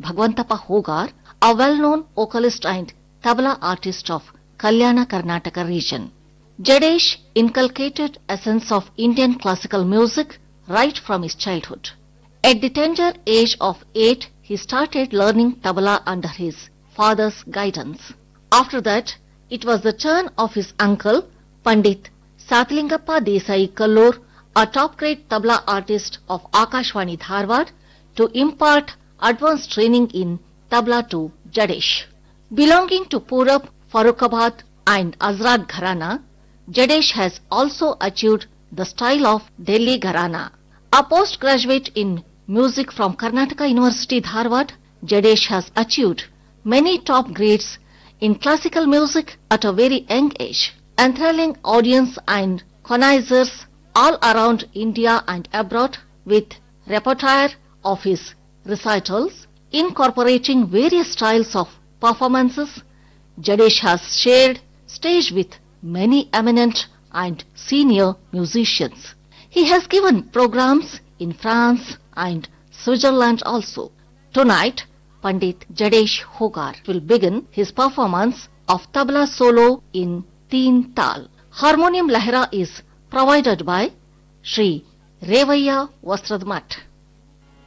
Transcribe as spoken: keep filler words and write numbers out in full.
Bhagwantappa Hogar, a well-known vocalist and tabla artist of Kalyana, Karnataka region. Jadesh inculcated a sense of Indian classical music right from his childhood. At the tender age of eight, he started learning tabla under his father's guidance. After that, it was the turn of his uncle, Pandit Satlingappa Desai Kallur, a top-grade tabla artist of Akashvani Dharwad, to impart advanced training in tabla to Jadesh. Belonging to Purab, Farrukhabad and Azrad Gharana, Jadesh has also achieved the style of Delhi Gharana. A postgraduate in music from Karnataka University Dharwad, Jadesh has achieved many top grades in classical music at a very young age, enthralling audience and connoisseurs all around India and abroad with repertoire of his recitals, incorporating various styles of performances. Jadesh has shared stage with many eminent and senior musicians. He has given programs in France and Switzerland also. Tonight, Pandit Jadesh Hogar will begin his performance of tabla solo in Teen Tal. Harmonium Lahira is provided by Shri Revaya Vastradmat.